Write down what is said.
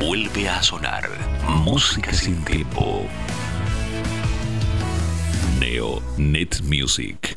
Vuelve a sonar música sin tiempo. Neo Net Music.